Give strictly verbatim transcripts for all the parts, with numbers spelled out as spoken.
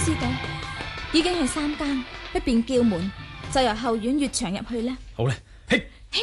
師弟，已經係三更，一邊叫門，就由後院越牆入去啦。 好啦，嘿， 嘿，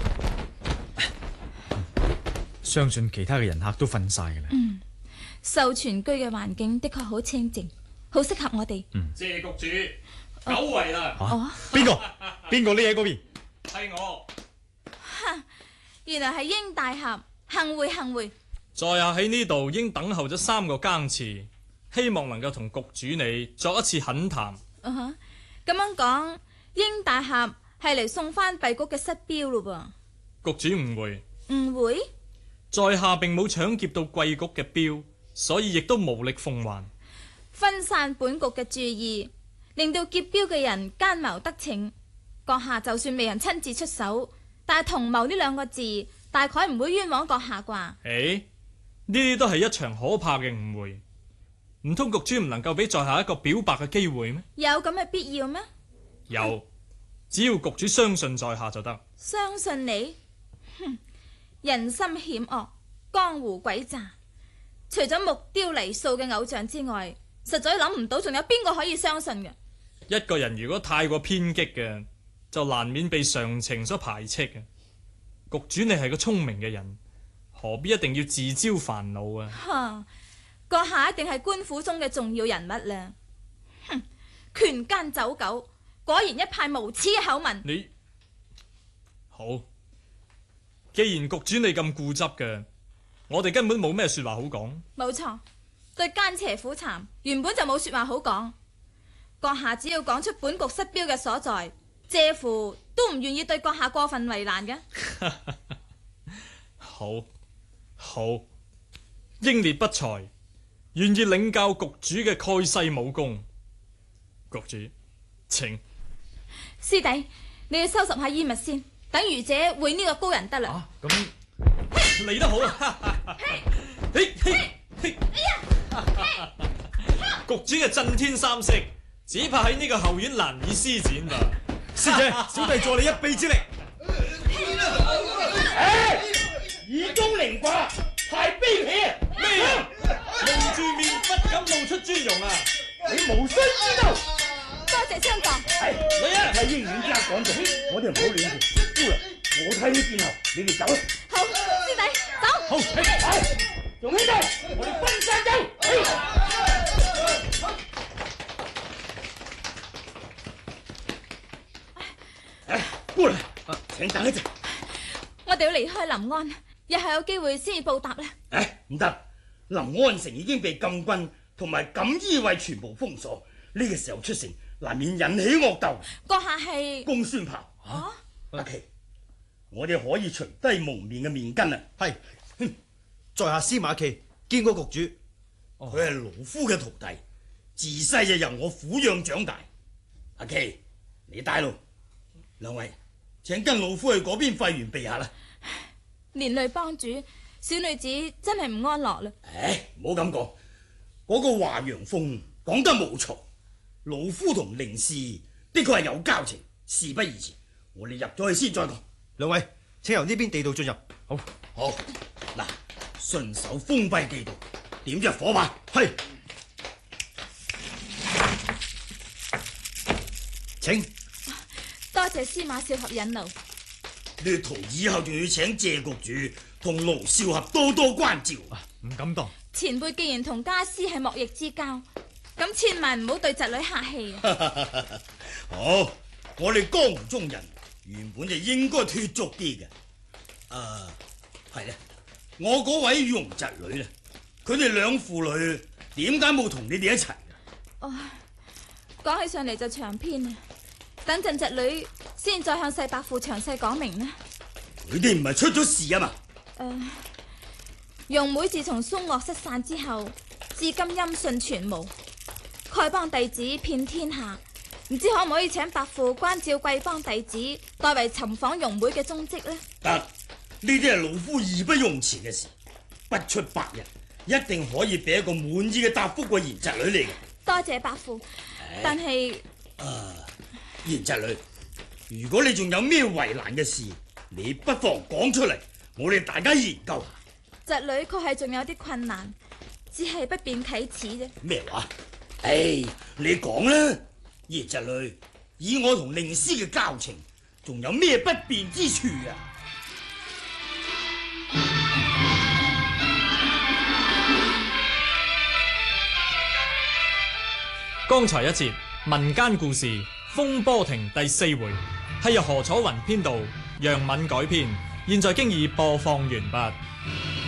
相信其他嘅人客都瞓晒噶啦。 嗯，秀全居嘅環境的確好清靜，好適合我哋。 嗯， 謝局主，久違啦。 哦， 邊個？邊個匿喺嗰邊？ 係我。 哈，原來係英大俠，幸會幸會。 在下喺呢度已經等候咗三個更次，希望能夠同局主你作一次懇談。 嗯哼，咁樣講，英大俠係嚟送翻閉谷嘅失標咯噃。局主誤會， 誤會？ 在下並冇搶劫到貴谷嘅標，所以亦都無力奉還。 分散本局嘅注意，令到劫標嘅人奸謀得逞。閣下就算未人親自出手，但係同謀呢兩個字，大概唔會冤枉閣下啩？ 誒，呢啲都係一場可怕嘅誤會。唔通局主唔能夠俾在下一個表白嘅機會咩？ 有咁嘅必要咩？ 有，只要局主相信在下就得。 相信你？哼，人心險惡，江湖詭詐，除咗木雕黎素嘅偶像之外，實在諗唔到仲有邊個可以相信嘅。 一個人如果太過偏激嘅，就難免被常情所排斥嘅。局主你係個聰明嘅人，何必一定要自招煩惱啊？ 哈，閣下一定係官府中嘅重要人物啦。哼，權奸走狗，果然一派無恥嘅口吻。 你好，既然局主你咁固執嘅，我哋根本冇咩說話好講。 冇錯，對奸邪苦慘原本就冇說話好講。閣下只要講出本局失標嘅所在，謝乎都唔願意對閣下過分為難嘅。 好，好，英烈不才，願意領教局主嘅蓋世武功。局主，請。 師弟，你要收拾下衣物先，等愚者會呢個高人得啦。 咁嚟得好啊！嘿嘿嘿！局主嘅震天三式，只怕喺呢個後院難以施展吧。 師姐，小弟助你一臂之力。 以功凌掛，太卑鄙啊！ 咩啊？蒙住面不敢露出尊容啊！ 你無需知道。 多謝相助。 係， 你啊！ 係英語家講咗，我哋唔好亂嚟。姑娘，我睇呢件後，你哋走啦。 好，師弟走。 好， 係，眾兄弟，我哋分散走。哎，姑娘，請等一陣。 我哋要離開臨安，日後有機會先至報答啦。 唉，唔得，臨安城已經被禁軍同埋錦衣衛全部封鎖，呢個時候出城，難免引起惡鬥。 閣下係公孫豹。 啊？ 阿琪，我哋可以除低蒙面嘅面巾啊！ 係，在下司馬琪見過局主。 佢係勞夫嘅徒弟，自細就由我撫養長大。阿琪，你帶路，兩位請跟老夫去嗰邊費完避下啦。 連累幫主，小女子真係唔安樂啦。 唉，唔好咁講，嗰、那個華陽鳳講得冇錯，老夫同凌氏的確係有交情。事不宜遲，我哋入咗去先再講。 兩位請由呢邊地道進入。 好， 好，嗱，順手封閉地道，點着火把。 係，請。 多謝司馬少俠引路。 呢圖以後仲要請謝局主同盧少俠多多關照。 唔敢當。 前輩既然同家師係莫逆之交，咁千萬唔好對侄女客氣啊。 好，我哋江湖中人原本就應該脫俗啲嘅。啊，係咧，我嗰位容侄女咧，佢哋兩父女點解冇同你哋一齊？ 哦，講起上嚟就長篇啊，等陣侄女先再向細伯父詳細講明啦。 佢哋唔係出咗事啊嘛？ 誒、呃，容妹自從蘇岳失散之後，至今音訊全無，丐幫弟子遍天下，唔知可唔可以請伯父關照貴幫弟子，代為尋訪容妹嘅蹤跡呢？ 得，呢啲係老夫義不容辭嘅事，不出百日，一定可以俾一個滿意嘅答覆個賢侄女嚟嘅。 多謝伯父，但係啊，賢侄女，如果你仲有咩為難嘅事，你不妨講出嚟，我哋大家研究下。 侄女確係仲有啲困難，只係不便啟齒啫。 咩話？ 唉，你講啦，葉侄女，以我同令師嘅交情，仲有咩不便之處啊？ 剛才一節民間故事《風波亭》第四回，係由何楚雲編導，楊敏改編，現在經已播放完畢。